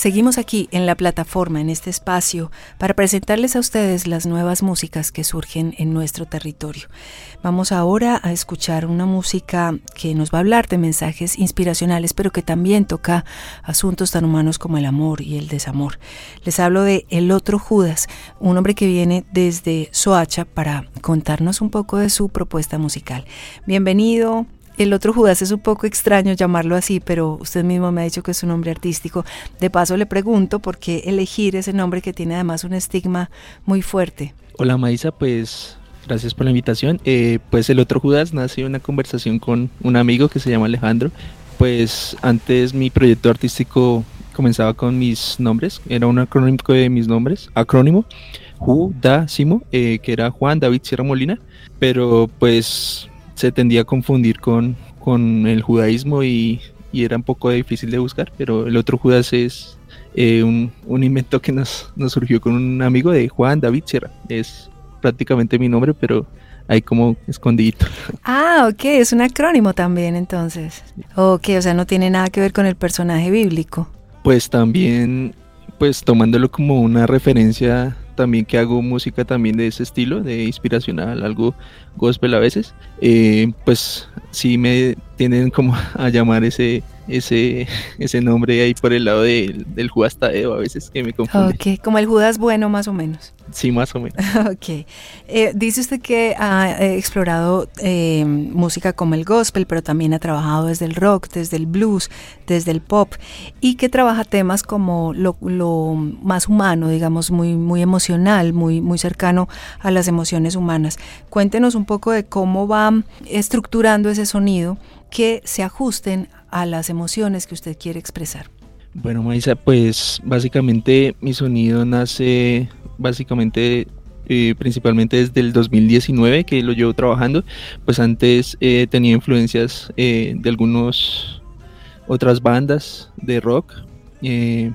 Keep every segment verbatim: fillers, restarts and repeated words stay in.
Seguimos aquí en la plataforma, en este espacio, para presentarles a ustedes las nuevas músicas que surgen en nuestro territorio. Vamos ahora a escuchar una música que nos va a hablar de mensajes inspiracionales, pero que también toca asuntos tan humanos como el amor y el desamor. Les hablo de El Otro Judas, un hombre que viene desde Soacha para contarnos un poco de su propuesta musical. Bienvenido. El Otro Judas, es un poco extraño llamarlo así, pero usted mismo me ha dicho que es un nombre artístico. De paso le pregunto por qué elegir ese nombre que tiene además un estigma muy fuerte. Hola Maísa, pues gracias por la invitación. Eh, pues El Otro Judas nace de una conversación con un amigo que se llama Alejandro. Pues antes mi proyecto artístico comenzaba con mis nombres, era un acrónimo de mis nombres, acrónimo, Judásimo, eh, que era Juan David Sierra Molina, pero pues se tendía a confundir con, con el judaísmo y, y era un poco difícil de buscar, pero El Otro Judas es eh, un, un invento que nos, nos surgió con un amigo de Juan David Sierra. Es prácticamente mi nombre, pero ahí como escondidito. Ah, ok, es un acrónimo también entonces. Ok, o sea, no tiene nada que ver con el personaje bíblico. Pues también, pues tomándolo como una referencia, también que hago música también de ese estilo, de inspiracional, algo gospel a veces, eh, pues sí me tienden como a llamar ese ese ese nombre ahí por el lado de, del Judas Tadeo a veces, que me confunde. Ok, como el Judas bueno más o menos. Sí, más o menos. Ok. Eh, dice usted que ha eh, explorado eh, música como el gospel, pero también ha trabajado desde el rock, desde el blues, desde el pop, y que trabaja temas como lo, lo más humano, digamos, muy, muy emocional, muy, muy cercano a las emociones humanas. Cuéntenos un poco de cómo va estructurando ese sonido que se ajusten a las emociones que usted quiere expresar. Bueno, Maísa, pues básicamente mi sonido nace básicamente eh, principalmente desde el dos mil diecinueve, que lo llevo trabajando. Pues antes eh, tenía influencias eh, de algunas otras bandas de rock, eh,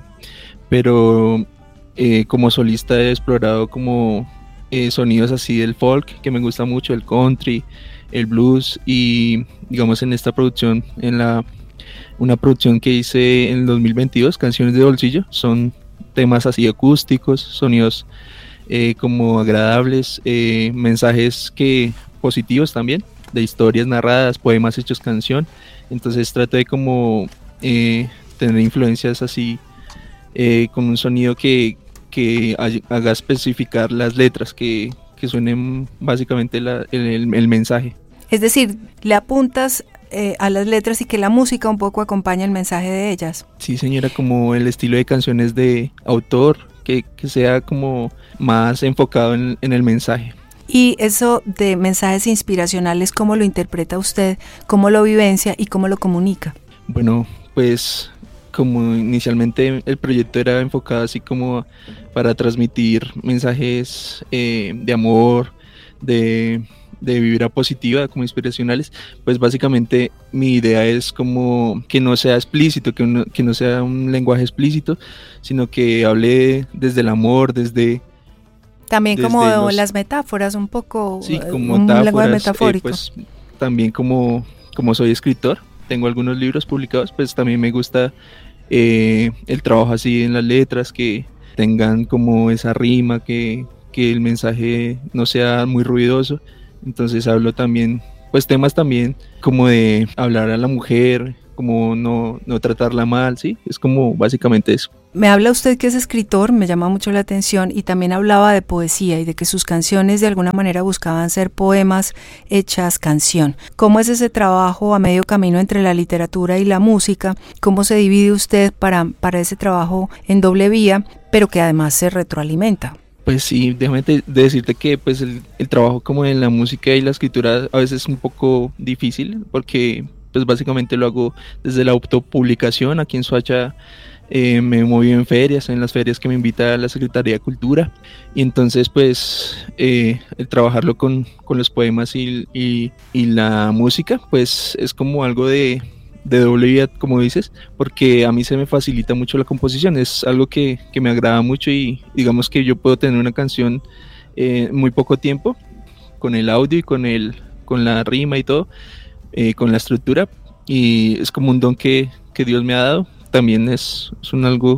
pero eh, como solista he explorado como eh, sonidos así del folk, que me gusta mucho, el country, el blues, y digamos en esta producción, en la una producción que hice en el dos mil veintidós, Canciones de Bolsillo, son temas así acústicos, sonidos eh, como agradables, eh, mensajes que positivos también, de historias narradas, poemas hechos canción. Entonces trato de como eh, tener influencias así eh, con un sonido que, que haga especificar las letras, que, que suenen básicamente la, el, el mensaje. Es decir, le apuntas eh, a las letras y que la música un poco acompaña el mensaje de ellas. Sí, señora, como el estilo de canciones de autor, que, que sea como más enfocado en, en el mensaje. Y eso de mensajes inspiracionales, ¿cómo lo interpreta usted? ¿Cómo lo vivencia y cómo lo comunica? Bueno, pues como inicialmente el proyecto era enfocado así como para transmitir mensajes eh, de amor, de... de vibra positiva, como inspiracionales, pues básicamente mi idea es como que no sea explícito, que no, que no sea un lenguaje explícito, sino que hable desde el amor, desde... También desde como los, las metáforas, un poco, sí, como un metáforas, lenguaje metafórico. Eh, pues también como, como soy escritor, tengo algunos libros publicados, pues también me gusta eh, el trabajo así en las letras, que tengan como esa rima, que, que el mensaje no sea muy ruidoso. Entonces hablo también, pues temas también como de hablar a la mujer, como no, no tratarla mal, ¿sí? Es como básicamente eso. Me habla usted que es escritor, me llama mucho la atención, y también hablaba de poesía y de que sus canciones de alguna manera buscaban ser poemas hechas canción. ¿Cómo es ese trabajo a medio camino entre la literatura y la música? ¿Cómo se divide usted para, para ese trabajo en doble vía, pero que además se retroalimenta? Pues sí, déjame de decirte que pues el, el trabajo como en la música y la escritura a veces es un poco difícil, porque pues básicamente lo hago desde la autopublicación. Aquí en Soacha eh, me moví en ferias, en las ferias que me invita la Secretaría de Cultura, y entonces pues eh, el trabajarlo con, con los poemas y, y, y la música pues es como algo de... de doble vía, como dices, porque a mí se me facilita mucho la composición, es algo que, que me agrada mucho, y digamos que yo puedo tener una canción en eh, muy poco tiempo, con el audio y con, el, con la rima y todo, eh, con la estructura, y es como un don que, que Dios me ha dado. También es, es un algo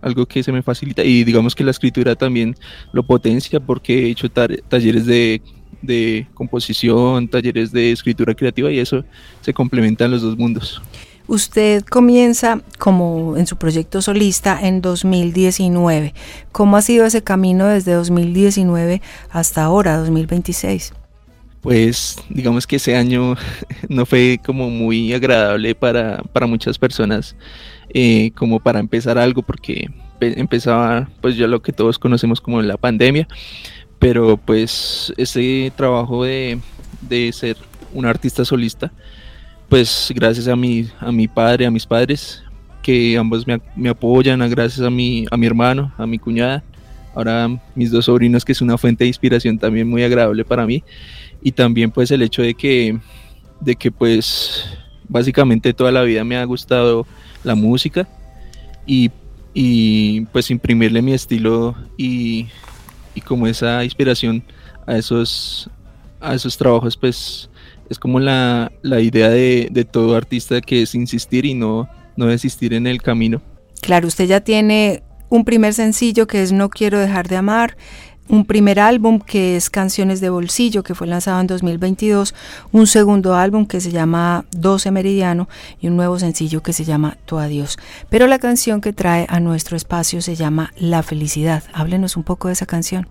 algo que se me facilita, y digamos que la escritura también lo potencia porque he hecho tar- talleres de, de composición, talleres de escritura creativa, y eso se complementan los dos mundos. Usted comienza como en su proyecto solista en dos mil diecinueve. ¿Cómo ha sido ese camino desde dos mil diecinueve hasta ahora, dos mil veintiséis? Pues digamos que ese año no fue como muy agradable para, para muchas personas, eh, como para empezar algo, porque pe- empezaba pues ya lo que todos conocemos como la pandemia, pero pues ese trabajo de, de ser un artista solista, pues gracias a mi, a mi padre, a mis padres, que ambos me, me apoyan, a gracias a mi, a mi hermano, a mi cuñada, ahora mis dos sobrinos, que es una fuente de inspiración también muy agradable para mí, y también pues el hecho de que, de que pues básicamente toda la vida me ha gustado la música, y, y pues imprimirle mi estilo y, y como esa inspiración a esos, a esos trabajos, pues es como la, la idea de, de todo artista, que es insistir y no, no desistir en el camino. Claro, usted ya tiene un primer sencillo que es No Quiero Dejar de Amar, un primer álbum que es Canciones de Bolsillo, que fue lanzado en dos mil veintidós, un segundo álbum que se llama doce Meridiano y un nuevo sencillo que se llama Tu Adiós. Pero la canción que trae a nuestro espacio se llama La Felicidad. Háblenos un poco de esa canción.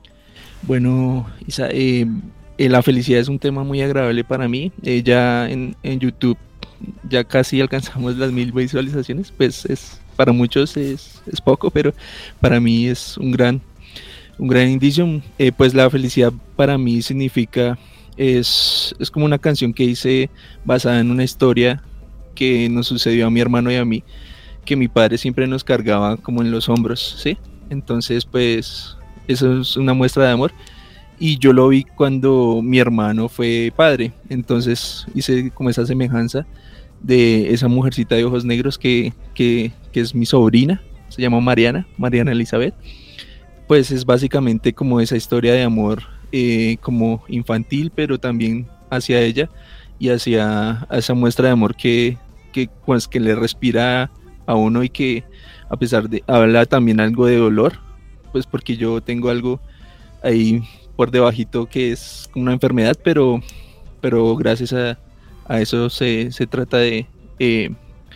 Bueno, Isa, eh, eh, la felicidad es un tema muy agradable para mí. Eh, ya en, en YouTube ya casi alcanzamos las mil visualizaciones, pues es, para muchos es, es poco, pero para mí es un gran Un gran indicio. Eh, pues la felicidad para mí significa, es, es como una canción que hice basada en una historia que nos sucedió a mi hermano y a mí, que mi padre siempre nos cargaba como en los hombros, ¿sí? Entonces pues eso es una muestra de amor, y yo lo vi cuando mi hermano fue padre, entonces hice como esa semejanza de esa mujercita de ojos negros que, que, que es mi sobrina, se llama Mariana, Mariana Elizabeth. Pues es básicamente como esa historia de amor, eh, como infantil, pero también hacia ella y hacia esa muestra de amor que, que, pues, que le respira a uno, y que a pesar de, habla también algo de dolor, pues porque yo tengo algo ahí por debajito que es una enfermedad, pero, pero gracias a, a eso se, se trata de, eh,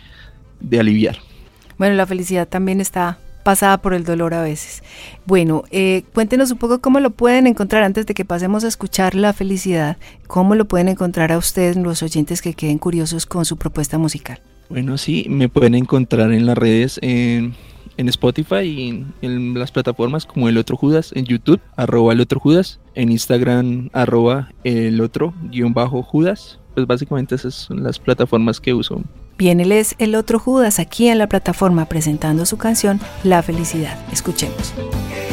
de aliviar. Bueno, la felicidad también está pasada por el dolor a veces. Bueno, eh, cuéntenos un poco cómo lo pueden encontrar antes de que pasemos a escuchar La Felicidad. ¿Cómo lo pueden encontrar a ustedes, los oyentes que queden curiosos con su propuesta musical? Bueno, sí, me pueden encontrar en las redes, en, en Spotify y en, en las plataformas como El Otro Judas, en YouTube, arroba El Otro Judas, en Instagram, arroba El Otro guión bajo Judas. Pues básicamente esas son las plataformas que uso. Bien, él es El Otro Judas aquí en la plataforma presentando su canción La Felicidad. Escuchemos.